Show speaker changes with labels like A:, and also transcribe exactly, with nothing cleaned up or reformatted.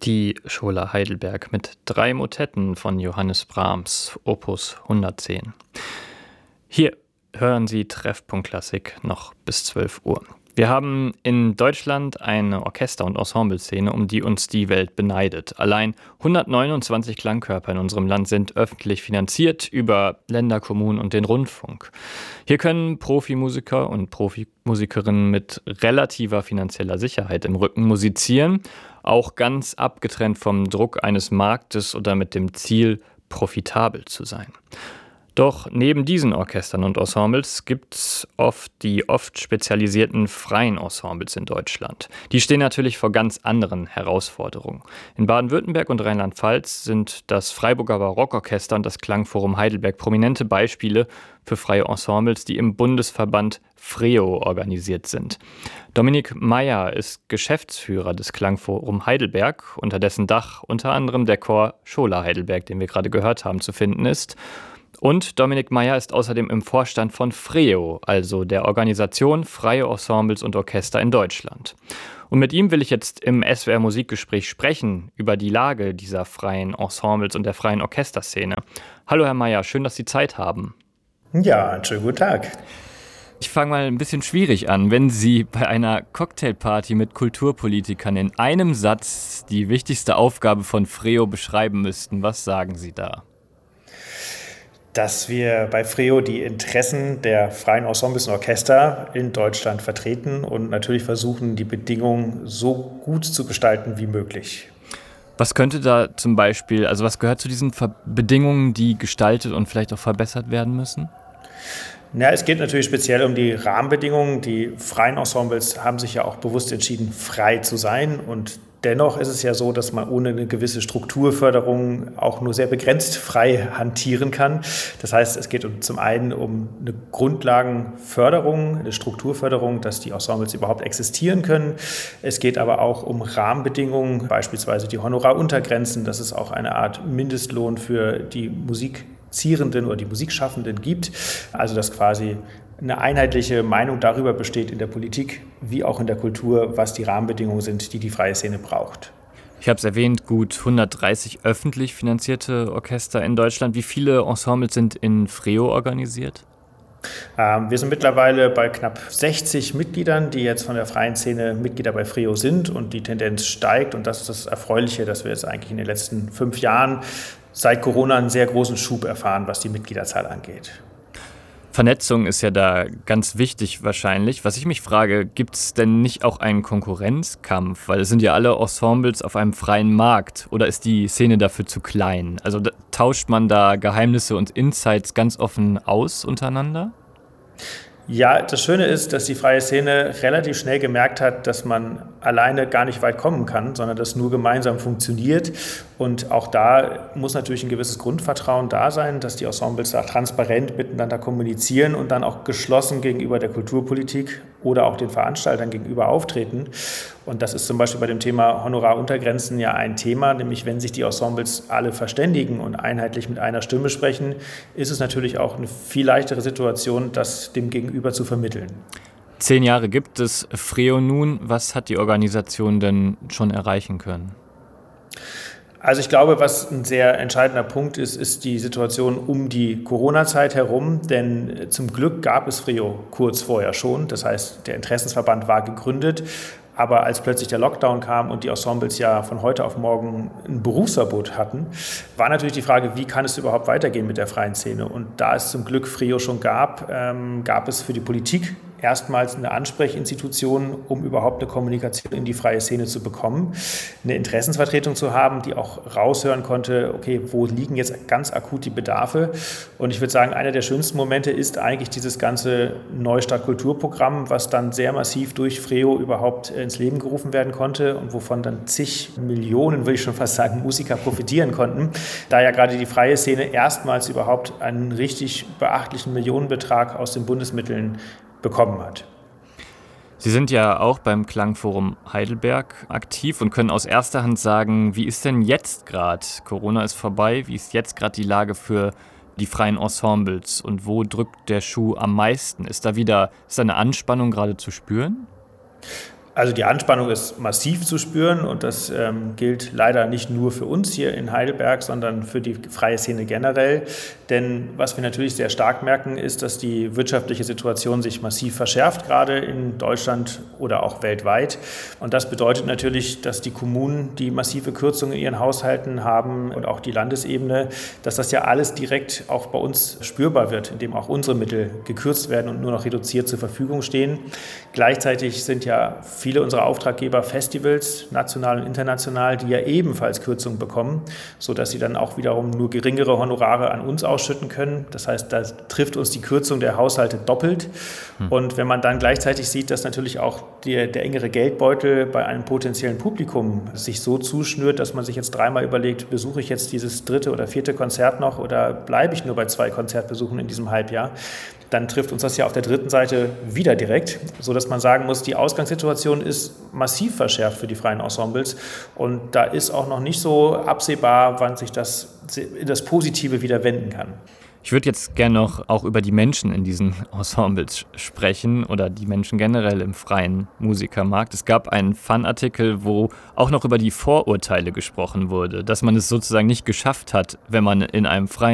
A: Die Schola Heidelberg mit drei Motetten von Johannes Brahms, Opus hundertzehn. Hier hören Sie Treffpunkt Klassik noch bis zwölf Uhr. Wir haben in Deutschland eine Orchester- und Ensembleszene, um die uns die Welt beneidet. Allein hundertneunundzwanzig Klangkörper in unserem Land sind öffentlich finanziert über Länder, Kommunen und den Rundfunk. Hier können Profimusiker und Profimusikerinnen mit relativer finanzieller Sicherheit im Rücken musizieren, auch ganz abgetrennt vom Druck eines Marktes oder mit dem Ziel, profitabel zu sein. Doch neben diesen Orchestern und Ensembles gibt es oft die oft spezialisierten freien Ensembles in Deutschland. Die stehen natürlich vor ganz anderen Herausforderungen. In Baden-Württemberg und Rheinland-Pfalz sind das Freiburger Barockorchester und das Klangforum Heidelberg prominente Beispiele für freie Ensembles, die im Bundesverband Freo organisiert sind. Dominik Meyer ist Geschäftsführer des Klangforum Heidelberg, unter dessen Dach unter anderem der Chor Schola Heidelberg, den wir gerade gehört haben, zu finden ist. Und Dominik Meyer ist außerdem im Vorstand von Freo, also der Organisation Freie Ensembles und Orchester in Deutschland. Und mit ihm will ich jetzt im S W R Musikgespräch sprechen über die Lage dieser freien Ensembles und der freien Orchesterszene. Hallo Herr Meyer, schön, dass Sie Zeit haben.
B: Ja, einen schönen guten Tag.
A: Ich fange mal ein bisschen schwierig an. Wenn Sie bei einer Cocktailparty mit Kulturpolitikern in einem Satz die wichtigste Aufgabe von Freo beschreiben müssten, was sagen Sie da?
B: Dass wir bei Freo die Interessen der freien Ensembles und Orchester in Deutschland vertreten und natürlich versuchen, die Bedingungen so gut zu gestalten wie möglich.
A: Was könnte da zum Beispiel, also was gehört zu diesen Ver- Bedingungen, die gestaltet und vielleicht auch verbessert werden müssen?
B: Ja, es geht natürlich speziell um die Rahmenbedingungen. Die freien Ensembles haben sich ja auch bewusst entschieden, frei zu sein. Und dennoch ist es ja so, dass man ohne eine gewisse Strukturförderung auch nur sehr begrenzt frei hantieren kann. Das heißt, es geht um, zum einen um eine Grundlagenförderung, eine Strukturförderung, dass die Ensembles überhaupt existieren können. Es geht aber auch um Rahmenbedingungen, beispielsweise die Honoraruntergrenzen, dass es auch eine Art Mindestlohn für die Musikzierenden oder die Musikschaffenden gibt. Also dass quasi eine einheitliche Meinung darüber besteht in der Politik wie auch in der Kultur, was die Rahmenbedingungen sind, die die freie Szene braucht.
A: Ich habe es erwähnt, gut hundertdreißig öffentlich finanzierte Orchester in Deutschland. Wie viele Ensembles sind in Freo organisiert?
B: Ähm, wir sind mittlerweile bei knapp sechzig Mitgliedern, die jetzt von der freien Szene Mitglieder bei Freo sind, und die Tendenz steigt, und das ist das Erfreuliche, dass wir jetzt eigentlich in den letzten fünf Jahren seit Corona einen sehr großen Schub erfahren, was die Mitgliederzahl angeht.
A: Vernetzung ist ja da ganz wichtig wahrscheinlich. Was ich mich frage, gibt es denn nicht auch einen Konkurrenzkampf? Weil es sind ja alle Ensembles auf einem freien Markt. Oder ist die Szene dafür zu klein? Also da, tauscht man da Geheimnisse und Insights ganz offen aus untereinander?
B: Ja, das Schöne ist, dass die freie Szene relativ schnell gemerkt hat, dass man alleine gar nicht weit kommen kann, sondern dass nur gemeinsam funktioniert. Und auch da muss natürlich ein gewisses Grundvertrauen da sein, dass die Ensembles da transparent miteinander kommunizieren und dann auch geschlossen gegenüber der Kulturpolitik oder auch den Veranstaltern gegenüber auftreten. Und das ist zum Beispiel bei dem Thema Honoraruntergrenzen ja ein Thema, nämlich wenn sich die Ensembles alle verständigen und einheitlich mit einer Stimme sprechen, ist es natürlich auch eine viel leichtere Situation, das dem Gegenüber zu vermitteln.
A: Zehn Jahre gibt es Freo nun. Was hat die Organisation denn schon erreichen können?
B: Also ich glaube, was ein sehr entscheidender Punkt ist, ist die Situation um die Corona-Zeit herum. Denn zum Glück gab es Freo kurz vorher schon. Das heißt, der Interessensverband war gegründet. Aber als plötzlich der Lockdown kam und die Ensembles ja von heute auf morgen ein Berufsverbot hatten, war natürlich die Frage, wie kann es überhaupt weitergehen mit der freien Szene? Und da es zum Glück Freo schon gab, ähm, gab es für die Politik erstmals eine Ansprechinstitution, um überhaupt eine Kommunikation in die freie Szene zu bekommen, eine Interessensvertretung zu haben, die auch raushören konnte, okay, wo liegen jetzt ganz akut die Bedarfe? Und ich würde sagen, einer der schönsten Momente ist eigentlich dieses ganze Neustart-Kulturprogramm, was dann sehr massiv durch Freo überhaupt ins Leben gerufen werden konnte und wovon dann zig Millionen, würde ich schon fast sagen, Musiker profitieren konnten, da ja gerade die freie Szene erstmals überhaupt einen richtig beachtlichen Millionenbetrag aus den Bundesmitteln bekommen hat.
A: Sie sind ja auch beim Klangforum Heidelberg aktiv und können aus erster Hand sagen, wie ist denn jetzt gerade, Corona ist vorbei, wie ist jetzt gerade die Lage für die freien Ensembles und wo drückt der Schuh am meisten? Ist da wieder ist da eine Anspannung gerade zu spüren?
B: Also die Anspannung ist massiv zu spüren und das ähm, gilt leider nicht nur für uns hier in Heidelberg, sondern für die freie Szene generell. Denn was wir natürlich sehr stark merken, ist, dass die wirtschaftliche Situation sich massiv verschärft, gerade in Deutschland oder auch weltweit. Und das bedeutet natürlich, dass die Kommunen, die massive Kürzungen in ihren Haushalten haben und auch die Landesebene, dass das ja alles direkt auch bei uns spürbar wird, indem auch unsere Mittel gekürzt werden und nur noch reduziert zur Verfügung stehen. Gleichzeitig sind ja viele unserer Auftraggeber Festivals, national und international, die ja ebenfalls Kürzungen bekommen, sodass sie dann auch wiederum nur geringere Honorare an uns ausschütten können. Das heißt, da trifft uns die Kürzung der Haushalte doppelt. Hm. Und wenn man dann gleichzeitig sieht, dass natürlich auch der, der engere Geldbeutel bei einem potenziellen Publikum sich so zuschnürt, dass man sich jetzt dreimal überlegt, besuche ich jetzt dieses dritte oder vierte Konzert noch oder bleibe ich nur bei zwei Konzertbesuchen in diesem Halbjahr, dann trifft uns das ja auf der dritten Seite wieder direkt, sodass man sagen muss, die Ausgangssituation ist massiv verschärft für die freien Ensembles und da ist auch noch nicht so absehbar, wann sich das in das Positive wieder wenden kann.
A: Ich würde jetzt gerne noch auch über die Menschen in diesen Ensembles sprechen oder die Menschen generell im freien Musikermarkt. Es gab einen Fanartikel, wo auch noch über die Vorurteile gesprochen wurde, dass man es sozusagen nicht geschafft hat, wenn man in einem freien